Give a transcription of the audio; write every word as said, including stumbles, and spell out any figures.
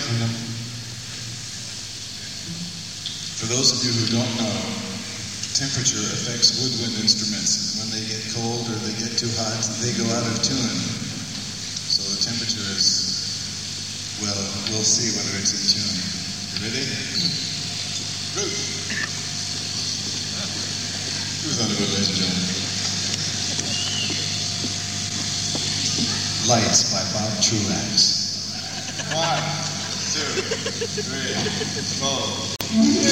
For those of you who don't know, temperature affects woodwind instruments. When they get cold or they get too hot, they go out of tune. So the temperature is, well, we'll see whether it's in tune. You ready? Ruth. Ruth Underwood, ladies and gentlemen. Lights by Bob Truax. One, two, three, four.